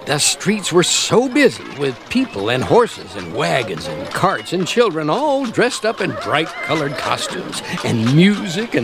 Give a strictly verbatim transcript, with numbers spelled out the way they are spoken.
The streets were so busy with people and horses and wagons and carts and children all dressed up in bright-colored costumes and music and